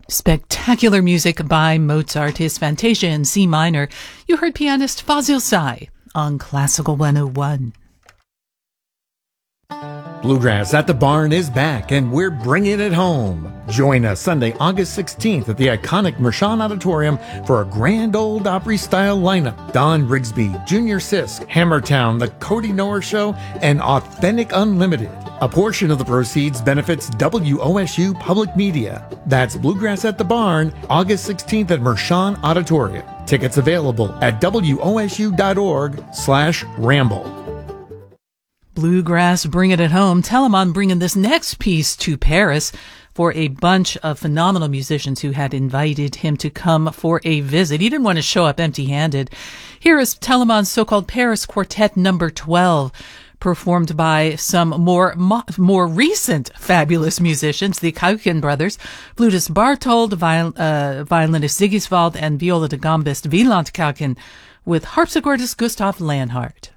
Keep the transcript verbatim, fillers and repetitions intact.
Spectacular music by Mozart, his Fantasia in C minor. You heard pianist Fazil Say on Classical one oh one. Bluegrass at the Barn is back, and we're bringing it home. Join us Sunday, August sixteenth at the iconic Mershon Auditorium for a grand old Opry-style lineup. Don Rigsby, Junior Sisk, Hammertown, The Cody Noer Show, and Authentic Unlimited. A portion of the proceeds benefits W O S U Public Media. That's Bluegrass at the Barn, August sixteenth at Mershon Auditorium. Tickets available at W O S U dot org slash ramble. Bluegrass, bring it at home. Telemann bringing this next piece to Paris for a bunch of phenomenal musicians who had invited him to come for a visit. He didn't want to show up empty-handed. Here is Telemann's so-called Paris Quartet number twelve, performed by some more more recent fabulous musicians, the Kaukin brothers, flutist Barthold, viol, uh, violinist Sigiswald, and viola da gambist Wieland Kaukin, with harpsichordist Gustav Leonhardt.